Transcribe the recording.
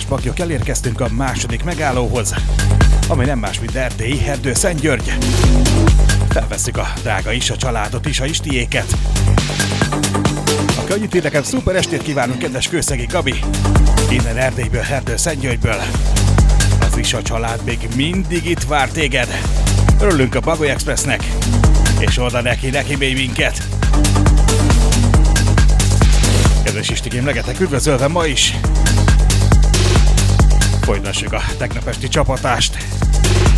most bagyok, elérkeztünk a második megállóhoz, ami nem más, mint Erdély, Erdő-Szentgyörgy. Felvesszük a drága Isa családot, Isa Istiéket. Aki annyit ír nekem, szuper estét kívánunk, kedves Kőszegi Gabi, innen Erdélyből, Erdő-Szentgyörgyből. Az Isa család még mindig itt vár téged. Örülünk a Bagoly Expressnek, és oda neki még minket. Kedves Istikém, legetek üdvözölve ma is. Folytassuk a tegnap esti csapatást.